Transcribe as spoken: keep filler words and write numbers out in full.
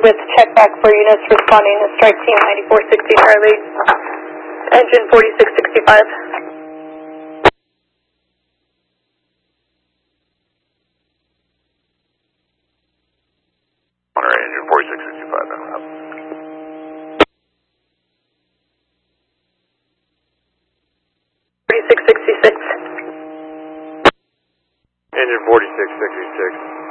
with checkback for units responding to strike team ninety-four sixty Charlie, engine forty-six sixty-five. On our engine forty-six sixty-five, then up. forty-six sixty-six. Engine forty-six sixty-six.